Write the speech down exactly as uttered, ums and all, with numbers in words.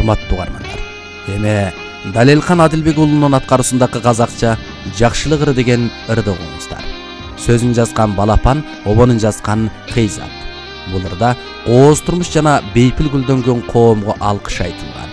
урматтуу угармандар. Эми Далелхан Адилбек уулунун аткаруусундагы казакча Жакшылык ыры деген ырды угуңуздар. Сөзүн жазган Балапан, обонун жазган Кыйзат. Бул ырда ооз турмуш жана бейпил гүлдөнгөн коомго алкыш айтылган.